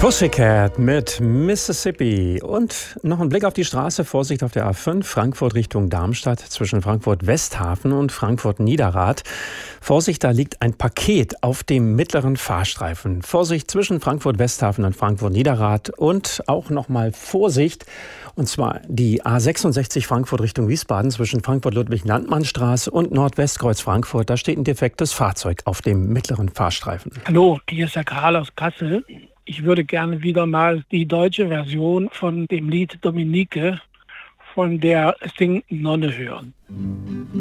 Pussycat mit Mississippi und noch ein Blick auf die Straße. Vorsicht auf der A5, Frankfurt Richtung Darmstadt zwischen Frankfurt-Westhafen und Frankfurt-Niederrad. Vorsicht, da liegt ein Paket auf dem mittleren Fahrstreifen. Vorsicht zwischen Frankfurt-Westhafen und Frankfurt-Niederrad und auch nochmal Vorsicht, und zwar die A66 Frankfurt Richtung Wiesbaden zwischen Frankfurt-Ludwig-Landmann-Straße und Nordwestkreuz Frankfurt. Da steht ein defektes Fahrzeug auf dem mittleren Fahrstreifen. Hallo, hier ist der Karl aus Kassel. Ich würde gerne wieder mal die deutsche Version von dem Lied Dominique von der Sing Nonne hören.